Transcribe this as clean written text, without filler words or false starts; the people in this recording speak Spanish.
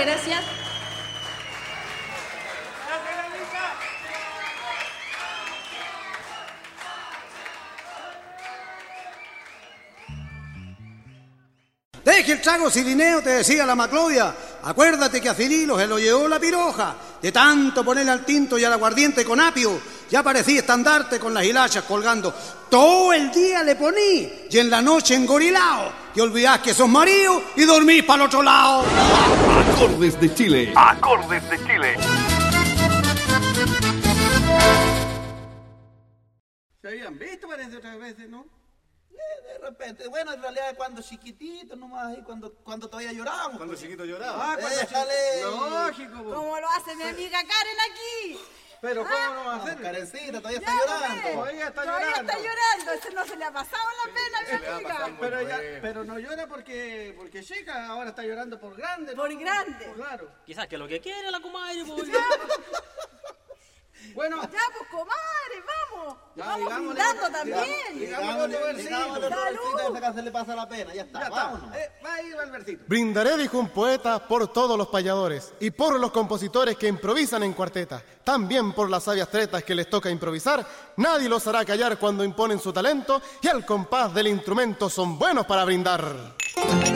gracias. Deje el trago, Cirineo, te decía la Maclodia. Acuérdate que a Cirilo se lo llevó la piroja. De tanto ponerle al tinto y al aguardiente con apio, ya parecía estandarte con las hilachas colgando. Todo el día le poní y en la noche engorilao. Y olvidás que sos marido y dormís para el otro lado. Acordes de Chile. Acordes de Chile. Se habían visto, parece, otras veces, ¿no? De repente, bueno, en realidad cuando chiquitito nomás, ahí cuando todavía llorábamos. Cuando chiquito lloraba. Ah, déjale. Lógico. ¿Cómo lo hace mi amiga Karen aquí? Pero ¿cómo no va a hacer? Karencita, todavía está llorando. Todavía está llorando. Ese no se le ha pasado la pena, mi amiga. Pero no llora porque chica, ahora está llorando por grande. Por grande. Claro. Quizás que lo que quiere la comadre, pues. Bueno. Ya, pues, comadre, vamos. Ya, vamos brindando también. Digámosle otro versito, hasta que se le pasa la pena. Ya está, vámonos. Va a ir al versito. Brindaré, dijo un poeta, por todos los payadores y por los compositores que improvisan en cuarteta. También por las sabias tretas que les toca improvisar. Nadie los hará callar cuando imponen su talento y al compás del instrumento son buenos para brindar.